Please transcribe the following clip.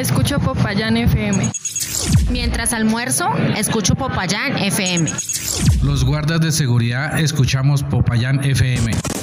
Escucho Popayán FM. Mientras almuerzo, escucho Popayán FM. Los guardas de seguridad escuchamos Popayán FM.